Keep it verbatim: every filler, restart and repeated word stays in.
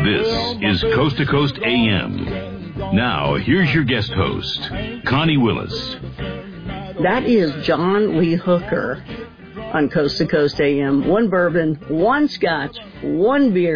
This is Coast to Coast A M. Now, here's your guest host, Connie Willis. That is John Lee Hooker on Coast to Coast A M. One bourbon, one scotch, one beer.